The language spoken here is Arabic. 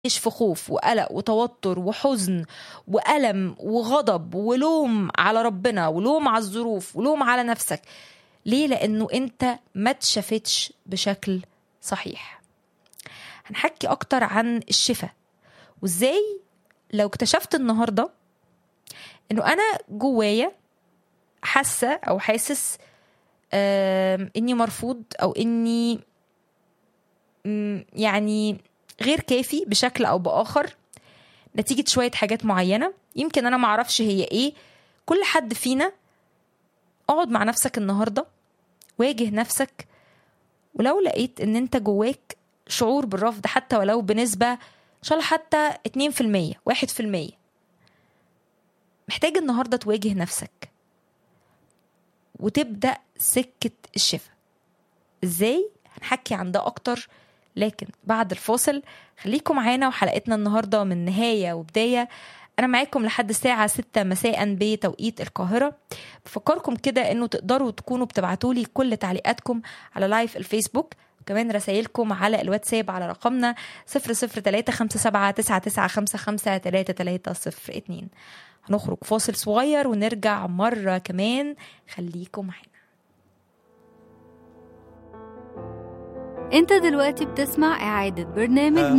عايش في خوف وقلق وتوتر وحزن وألم وغضب ولوم على ربنا ولوم على الظروف ولوم على نفسك. ليه؟ لأنه أنت ما تشافتش بشكل صحيح. هنحكي أكتر عن الشفاء، وإزاي لو اكتشفت النهاردة أنه أنا جوايا حاسة أو حاسس إني مرفوض، أو إني يعني غير كافي بشكل أو بآخر نتيجة شوية حاجات معينة، يمكن أنا معرفش هي إيه. كل حد فينا اقعد مع نفسك النهاردة، واجه نفسك، ولو لقيت ان انت جواك شعور بالرفض حتى ولو بنسبة ان شاء الله حتى 2% 1%، محتاج النهاردة تواجه نفسك وتبدأ سكة الشفاء. ازاي؟ هنحكي عن ده اكتر، لكن بعد الفاصل. خليكم معانا وحلقتنا النهاردة من نهاية وبداية. أنا معاكم لحد الساعة 6 مساء بتوقيت القاهرة. بفكركم كده أنه تقدروا تكونوا بتبعتولي كل تعليقاتكم على لايف الفيسبوك، وكمان رسائلكم على الواتساب على رقمنا 0035799553302. هنخرج فاصل صغير ونرجع مرة كمان، خليكم معانا. انت دلوقتي بتسمع إعادة برنامج